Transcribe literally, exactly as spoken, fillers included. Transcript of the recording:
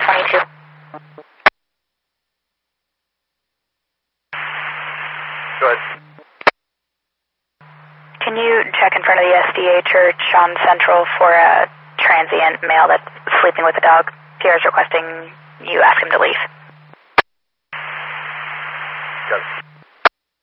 twenty-two. Good. Can you check in front of the S D A church on Central for a transient male that's sleeping with a dog? Pierre's requesting you ask him to leave. Good.